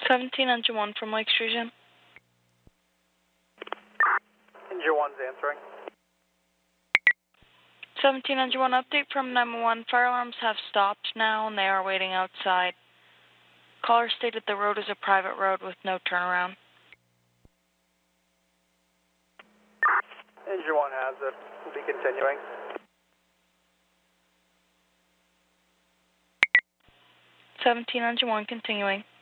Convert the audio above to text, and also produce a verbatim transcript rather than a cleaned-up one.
seventeen Engine one from Lake Street. Engine one's answering. seventeen Engine one, update from nine one one. Fire alarms have stopped now and they are waiting outside. Caller stated the road is a private road with no turnaround. Engine one has it. We'll be continuing. seventeen Engine one continuing.